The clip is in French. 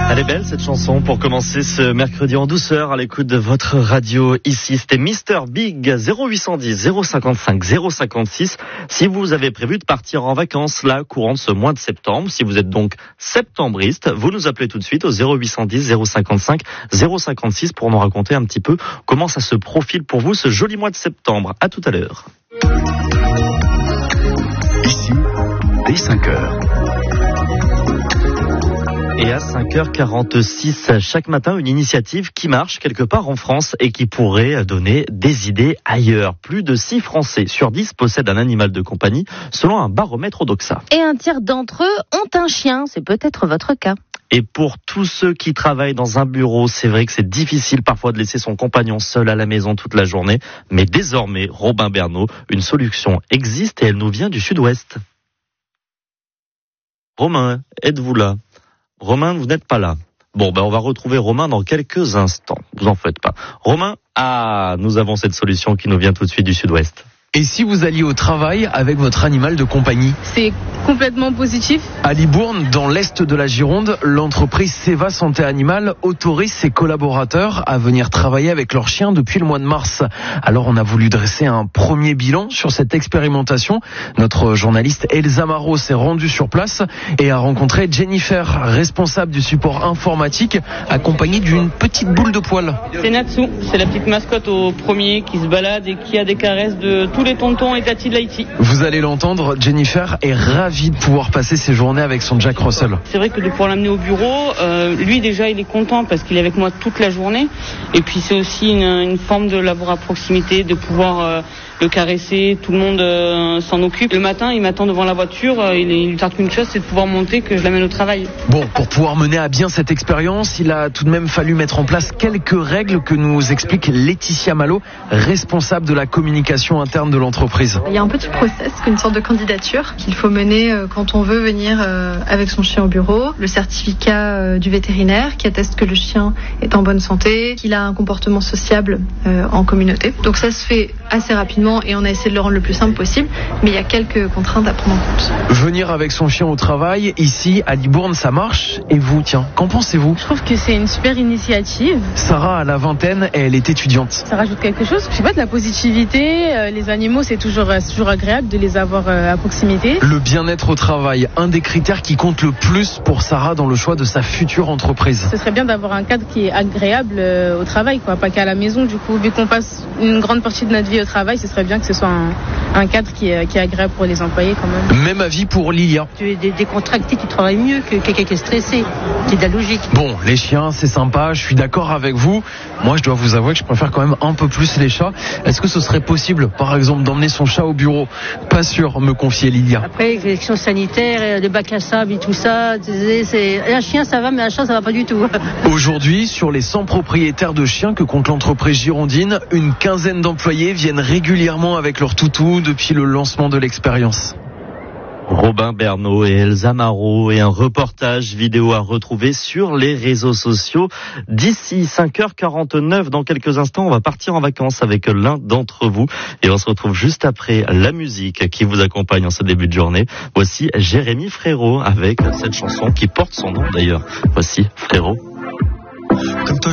Elle est belle cette chanson pour commencer ce mercredi en douceur à l'écoute de votre radio. Ici c'était Mr Big 0810 055 056. Si vous avez prévu de partir en vacances là courant de ce mois de septembre, si vous êtes donc septembriste, vous nous appelez tout de suite au 0810 055 056 pour nous raconter un petit peu comment ça se profile pour vous ce joli mois de septembre. À tout à l'heure. Ici, dès 5h. Et à 5h46 chaque matin, une initiative qui marche quelque part en France et qui pourrait donner des idées ailleurs. Plus de 6 Français sur 10 possèdent un animal de compagnie, selon un baromètre Odoxa. Et un tiers d'entre eux ont un chien, c'est peut-être votre cas. Et pour tous ceux qui travaillent dans un bureau, c'est vrai que c'est difficile parfois de laisser son compagnon seul à la maison toute la journée. Mais désormais, Robin Bernot, une solution existe et elle nous vient du sud-ouest. Romain, êtes-vous là ? Romain, vous n'êtes pas là. Bon, on va retrouver Romain dans quelques instants. Vous en faites pas. Romain, nous avons cette solution qui nous vient tout de suite du sud-ouest. Et si vous alliez au travail avec votre animal de compagnie ? C'est complètement positif. À Libourne, dans l'est de la Gironde, l'entreprise Seva Santé Animale autorise ses collaborateurs à venir travailler avec leurs chiens depuis le mois de mars. Alors on a voulu dresser un premier bilan sur cette expérimentation. Notre journaliste Elsa Marot s'est rendue sur place et a rencontré Jennifer, responsable du support informatique, accompagnée d'une petite boule de poils. C'est Natsu, c'est la petite mascotte au premier qui se balade et qui a des caresses de tous les tontons et tatis de l'Haïti. Vous allez l'entendre, Jennifer est ravie de pouvoir passer ses journées avec son Jack Russell. C'est vrai que de pouvoir l'amener au bureau, lui déjà il est content parce qu'il est avec moi toute la journée. Et puis c'est aussi une forme de l'avoir à proximité, de pouvoir le caresser, tout le monde s'en occupe. Le matin, il m'attend devant la voiture, il lui tarde qu'une chose, c'est de pouvoir monter, que je l'amène au travail. Bon, pour pouvoir mener à bien cette expérience, il a tout de même fallu mettre en place quelques règles que nous explique Laetitia Malo, responsable de la communication interne de l'entreprise. Il y a un petit process, une sorte de candidature qu'il faut mener quand on veut venir avec son chien au bureau. Le certificat du vétérinaire qui atteste que le chien est en bonne santé, qu'il a un comportement sociable en communauté. Donc ça se fait assez rapidement et on a essayé de le rendre le plus simple possible, mais il y a quelques contraintes à prendre en compte. Venir avec son chien au travail, ici à Libourne, ça marche. Et vous, tiens, qu'en pensez-vous ? Je trouve que c'est une super initiative. Sarah a la vingtaine et elle est étudiante. Ça rajoute quelque chose, je sais pas, de la positivité. Les animaux, c'est toujours agréable de les avoir à proximité. Le bien-être au travail, un des critères qui compte le plus pour Sarah dans le choix de sa future entreprise. Ce serait bien d'avoir un cadre qui est agréable au travail, pas qu'à la maison. Du coup, vu qu'on passe une grande partie de notre vie au travail, ce serait bien que ce soit un cadre qui est agréable pour les employés quand même. Même avis pour Lilia. Tu es décontracté, tu travailles mieux que quelqu'un qui est stressé. C'est de la logique. Bon, les chiens, c'est sympa, je suis d'accord avec vous. Moi, je dois vous avouer que je préfère quand même un peu plus les chats. Est-ce que ce serait possible, par exemple, d'emmener son chat au bureau ? Pas sûr, me confiait Lilia. Après, les questions sanitaires, les bacs à sable et tout ça, un chien ça va, mais un chat ça va pas du tout. Aujourd'hui, sur les 100 propriétaires de chiens que compte l'entreprise girondine, une quinzaine d'employés viennent régulièrement avec leur toutou depuis le lancement de l'expérience. Robin Bernot et Elsa Marot et un reportage vidéo à retrouver sur les réseaux sociaux. D'ici 5h49, dans quelques instants, on va partir en vacances avec l'un d'entre vous et on se retrouve juste après la musique qui vous accompagne en ce début de journée. Voici Jérémy Frérot avec cette chanson qui porte son nom d'ailleurs. Voici Frérot. Comme toi,